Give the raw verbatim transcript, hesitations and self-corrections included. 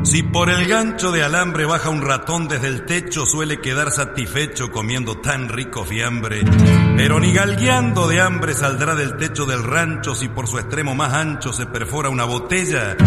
Si por el gancho de alambre baja un ratón desde el techo, suele quedar satisfecho comiendo tan rico fiambre. Pero ni galgueando de hambre saldrá del techo del rancho si por su extremo más ancho se perfora una botella.